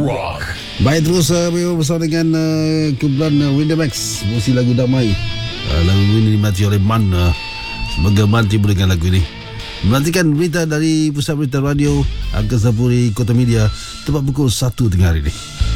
Rock. Baik, terus bersama dengan kumpulan Windermax, musik lagu Damai. Lagu ini dimati oleh Man. Semoga Man tiba dengan lagu ini. Menantikan berita dari Pusat Berita Radio Angkasa Puri Kota Media tepat pukul 1 tengah hari ini.